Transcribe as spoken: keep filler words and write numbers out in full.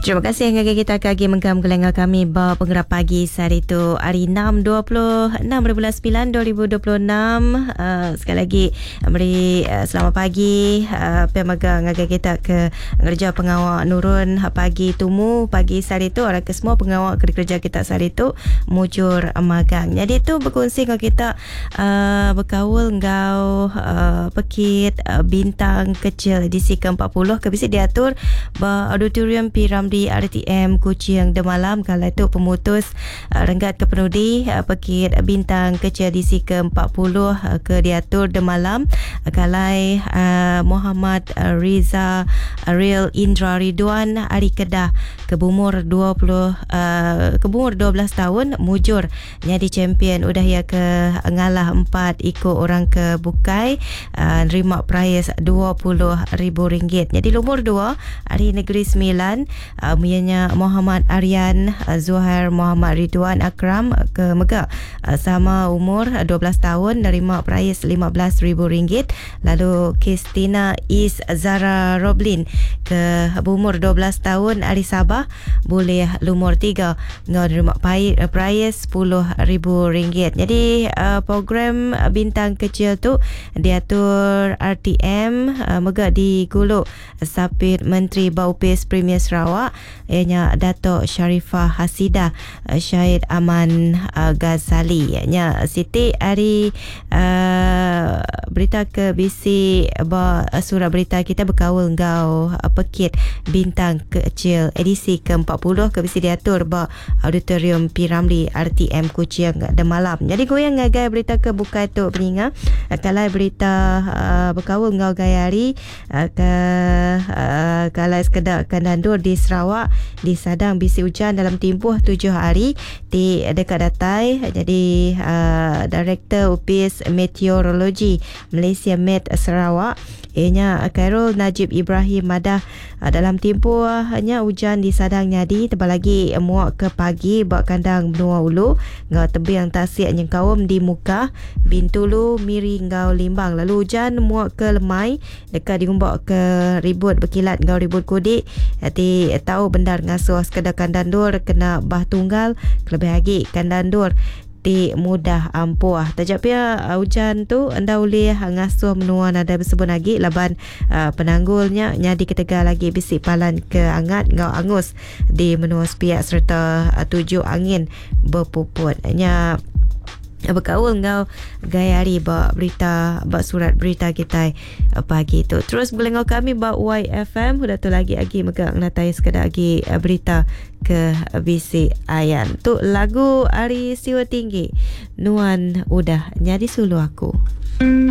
Terima kasih yang kita kagi menggam gelengar kami bawa penggerak pagi hari itu hari enam dua puluh enam bulan sembilan dua ribu dua puluh enam. Uh, sekali lagi beri uh, selamat pagi uh, pemagang ngagai kita ke kerja pengawal nurun pagi tumu pagi hari itu orang ke semua pengawal kerja kita hari itu mujur magang. Jadi itu berkongsi dengan kita uh, berkawal ngau uh, pekit uh, bintang kecil edisi ke empat puluh ke bisa diatur ba auditorium Piram di R T M Kuching Demalam. Kalau itu pemutus uh, renggat ke penudi uh, pekit bintang kecil edisi ke empat puluh uh, ke diatur Demalam. Uh, kalai uh, Muhammad uh, Riza uh, Real Indra Ridwan Ari Kedah ke umur dua puluh uh, ke umur dua belas tahun mujur jadi champion udah ya ke ngalah empat ikut orang ke bukai uh, nerima prize dua puluh ribu ringgit. Jadi umur dua hari negeri sembilan uh, mianya Muhammad Aryan uh, Zuhair Muhammad Ridwan Akram ke Mega uh, sama umur uh, dua belas tahun nerima prize lima belas ribu ringgit. Lalu Kristina Is Zara Roblin ke umur dua belas tahun hari Sabah boleh umur tiga ngau nerima prize sepuluh ribu ringgit. Jadi uh, program uh, bintang kecil tu diatur R T M uh, Mega di Guluk Sapit Menteri Baupis Premier Sarawak ianya Dato' Sharifah Hasidah uh, Syahid Aman uh, Ghazali ianya Siti hari uh, berita ke B C ba uh, surat berita kita berkawal ngau uh, pekit bintang kecil edisi ke empat puluh ke B C diatur ba auditorium Piramli R T M Kuching Demalam. Jadi goyang ngagai berita ke buka tu peninga uh, kalau berita uh, berkawal ngau gaya hari uh, ke uh, kalau sekedar kandandur di Sarawak di Sadang bisi hujan dalam tempoh tujuh hari di dekat datai. Jadi uh, Director Upis Meteorologi Malaysia Met Sarawak ianya Khairul Najib Ibrahim Madah uh, dalam tempoh hanya hujan di Sadang Nyadi tebal lagi uh, muak ke pagi bak kandang benua ulu ngau tebing tasik nyengkawum di muka Bintulu Miri ngau Limbang. Lalu hujan muak ke Lemai dekat diumbak ke ribut berkilat ngau ribut Kodik. Nanti tahu bendar ngasuh sekedar kandandur kena bah tunggal kelebih lagi kandandur ti mudah ampuh. Tajak pia uh, hujan tu anda boleh ngasuh menua nada bersebut lagi laban uh, penanggulnya nyadi ketegal lagi bisik palan ke angat ngau angus di menua sepiak serta uh, tujuh angin berpuput nya berkaul ngau gaya hari bak berita bak surat berita kita pagi tu. Terus boleh ngau kami bak Y F M sudah tu lagi lagi mega ngelatai sekedar lagi berita ke B C Ayan tu lagu Ari Siwa Tinggi Nuan udah jadi sulu aku.